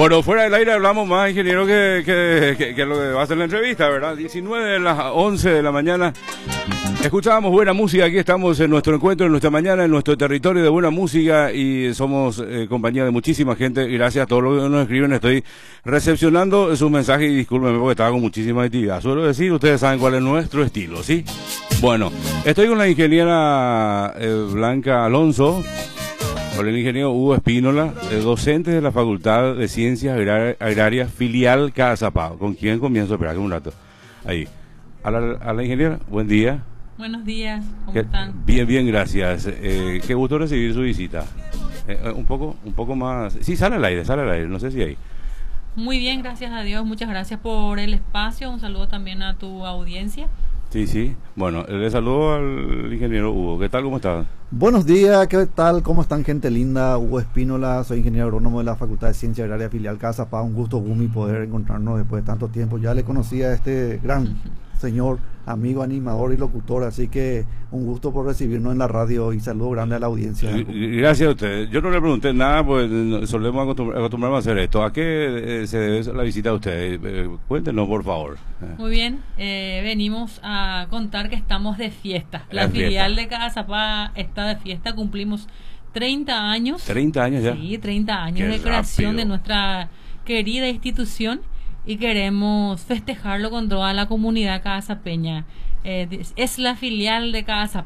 Bueno, fuera del aire hablamos más, ingeniero, que lo que va a ser la entrevista, ¿verdad? 19 de las 11 de la mañana. Escuchábamos buena música, aquí estamos en nuestro encuentro, en nuestra mañana, en nuestro territorio de buena música y somos compañía de muchísima gente. Gracias a todos los que nos escriben, estoy recepcionando sus mensajes y discúlpenme porque estaba con muchísima actividad. Suelo decir, ustedes saben cuál es nuestro estilo, ¿sí? Bueno, estoy con la ingeniera Blanca Alonso, con el ingeniero Hugo Espínola, docente de la Facultad de Ciencias Agrarias, filial Cazapá. ¿Con quién comienzo? Espera un rato. Ahí. A la ingeniera, buen día. Buenos días, ¿cómo están? Bien, bien, gracias. Qué gusto recibir su visita. Un poco más. Sí, sale al aire, no sé si hay. Muy bien, gracias a Dios, muchas gracias por el espacio, un saludo también a tu audiencia. Sí. Bueno, le saludo al ingeniero Hugo. ¿Qué tal? ¿Cómo está? Buenos días, ¿qué tal? ¿Cómo están, gente linda? Hugo Espínola, soy ingeniero agrónomo de la Facultad de Ciencias Agrarias filial Cazapá. Un gusto, Gumi, poder encontrarnos después de tanto tiempo. Ya le conocía a este gran señor, amigo, animador y locutor, así que un gusto por recibirnos en la radio y saludo grande a la audiencia. Gracias a usted. Yo no le pregunté nada, pues solemos acostumbrarnos a hacer esto. ¿A qué se debe la visita de usted? Cuéntenos, por favor. Muy bien, venimos a contar que estamos de fiesta. La filial de Cazapá está de fiesta, cumplimos 30 años. ¿30 años ya? Sí, 30 años Qué de creación rápido. de nuestra querida institución y queremos festejarlo con toda la comunidad cazapeña. Es la filial de Cazapá.